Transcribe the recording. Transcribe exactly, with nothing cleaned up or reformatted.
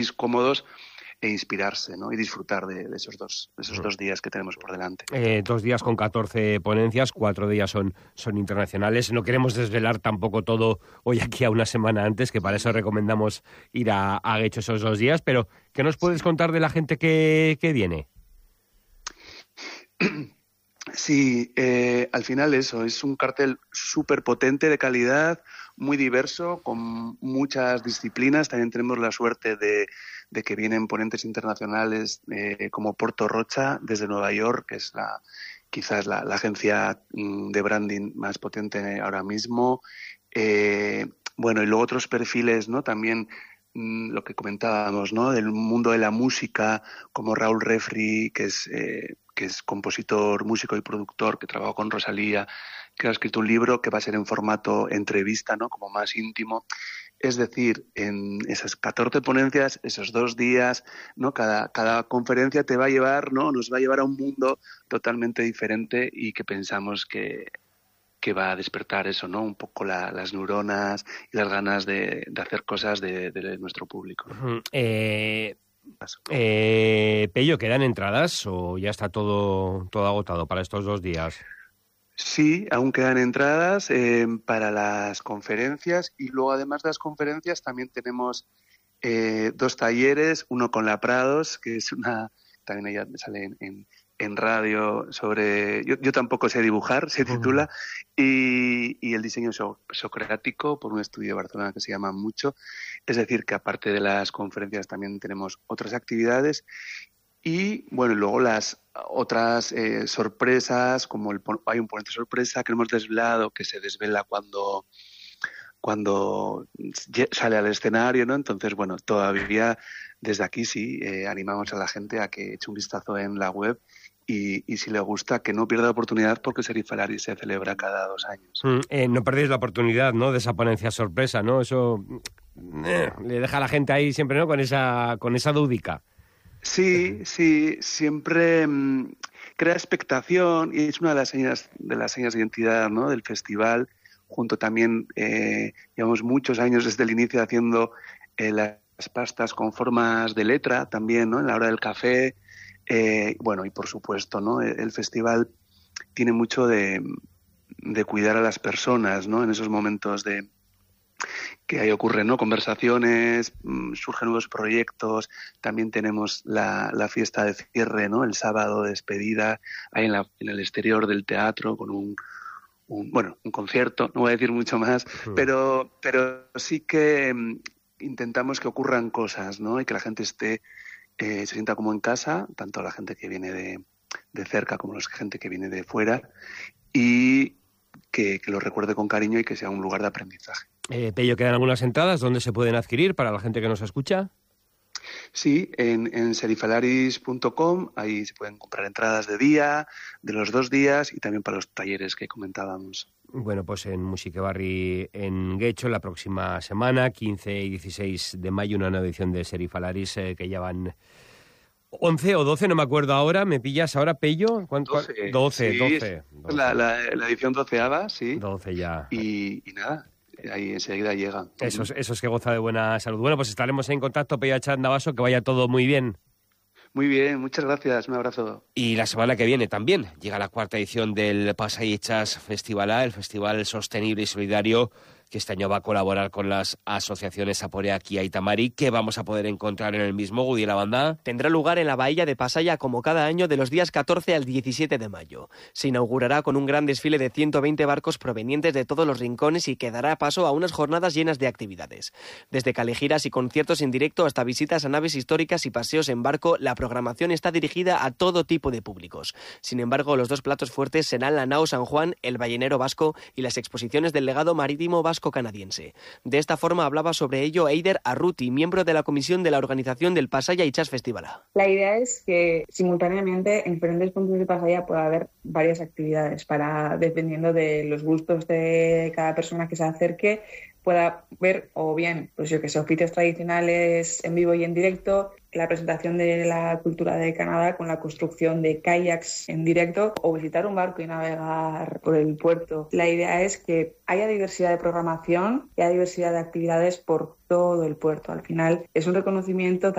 cómodos e inspirarse, ¿no? Y disfrutar de, de esos dos de esos dos días que tenemos por delante. Eh, dos días con catorce ponencias, cuatro días son, son internacionales. No queremos desvelar tampoco todo hoy aquí a una semana antes, que para eso recomendamos ir a, a Getxo esos dos días, pero ¿qué nos puedes contar de la gente que, que viene? Sí, eh, al final eso, es un cartel súper potente, de calidad, muy diverso, con muchas disciplinas. También tenemos la suerte de, de que vienen ponentes internacionales eh, como Porto Rocha, desde Nueva York, que es la quizás la, la agencia de branding más potente ahora mismo. Eh, bueno, y luego otros perfiles, ¿no? También mmm, lo que comentábamos, ¿no? Del mundo de la música, como Raúl Refri, que es... Eh, que es compositor, músico y productor, que trabaja con Rosalía, que ha escrito un libro que va a ser en formato entrevista, ¿no? Como más íntimo. Es decir, en esas catorce ponencias, esos dos días, ¿no? Cada, cada conferencia te va a llevar, ¿no? Nos va a llevar a un mundo totalmente diferente y que pensamos que, que va a despertar eso, ¿no? Un poco la, las neuronas y las ganas de, de hacer cosas de, de nuestro público. Uh-huh. Eh... Eh, Pello, ¿quedan entradas o ya está todo, todo agotado para estos dos días? Sí, aún quedan entradas eh, para las conferencias y luego además de las conferencias también tenemos eh, dos talleres, uno con la Prados, que es una, también ella sale en, en, en radio sobre, yo, yo tampoco sé dibujar, se titula, uh-huh. y, y el diseño so, socrático por un estudio de Barcelona que se llama Mucho. Es decir, que aparte de las conferencias también tenemos otras actividades y, bueno, luego las otras eh, sorpresas, como el, hay un ponente sorpresa que hemos desvelado, que se desvela cuando, cuando sale al escenario, ¿no? Entonces, bueno, todavía desde aquí sí eh, animamos a la gente a que eche un vistazo en la web y, y si le gusta, que no pierda la oportunidad porque Serifalaris se celebra cada dos años. Mm, eh, no perdéis la oportunidad, ¿no?, de esa ponencia sorpresa, ¿no? Eso eh, le deja a la gente ahí siempre, ¿no?, con esa, con esa dudica. Sí, sí, siempre mmm, crea expectación y es una de las señas de las señas de identidad, ¿no?, del festival. Junto también, eh, llevamos muchos años desde el inicio haciendo eh, las pastas con formas de letra también, ¿no?, en la hora del café. Eh, bueno, y por supuesto, ¿no?, el, el festival tiene mucho de, de cuidar a las personas, ¿no?, en esos momentos de que ahí ocurren, ¿no?, conversaciones, mmm, surgen nuevos proyectos. También tenemos la, la fiesta de cierre, ¿no?, el sábado de despedida, ahí en, la, en el exterior del teatro con un, un, bueno, un concierto, no voy a decir mucho más, uh-huh. pero, pero sí que mmm, intentamos que ocurran cosas, ¿no?, y que la gente esté, eh, se sienta como en casa, tanto la gente que viene de, de cerca como la gente que viene de fuera, y que, que lo recuerde con cariño y que sea un lugar de aprendizaje. Eh, Pello, ¿quedan algunas entradas? ¿Dónde se pueden adquirir para la gente que nos escucha? Sí, en, en serifalaris punto com, ahí se pueden comprar entradas de día, de los dos días y también para los talleres que comentábamos. Bueno, pues en Musiquebarri en Getxo la próxima semana, quince y dieciséis de mayo, una nueva edición de Serifalaris eh, que ya van once o doce, no me acuerdo ahora. ¿Me pillas ahora, Pello? doce. doce, sí, doce. doce. La, la, la edición doceava, sí. doce ya. Y, y nada, ahí enseguida llega. Eso es, eso es que goza de buena salud. Bueno, pues estaremos en contacto, Pello Atxandabaso, que vaya todo muy bien. Muy bien, muchas gracias, un abrazo. Y la semana que viene también llega la cuarta edición del Pasai Itxas Festivalá, el Festival Sostenible y Solidario, que este año va a colaborar con las asociaciones Aporeak y Aitamari, que vamos a poder encontrar en el mismo Gudi la banda. Tendrá lugar en la bahía de Pasaya como cada año de los días catorce al diecisiete de mayo. Se inaugurará con un gran desfile de ciento veinte barcos provenientes de todos los rincones y que dará paso a unas jornadas llenas de actividades. Desde calejiras y conciertos en directo hasta visitas a naves históricas y paseos en barco, la programación está dirigida a todo tipo de públicos. Sin embargo, los dos platos fuertes serán la Nao San Juan, el ballenero vasco y las exposiciones del legado marítimo vasco canadiense. De esta forma hablaba sobre ello Eider Arruti, miembro de la comisión de la organización del Pasaya Itxas Festivalá. La idea es que simultáneamente en diferentes puntos de Pasaya pueda haber varias actividades para, dependiendo de los gustos de cada persona que se acerque, pueda ver o bien, pues yo que sé, oficios tradicionales en vivo y en directo, la presentación de la cultura de Canadá con la construcción de kayaks en directo o visitar un barco y navegar por el puerto. La idea es que haya diversidad de programación y haya diversidad de actividades por todo el puerto. Al final es un reconocimiento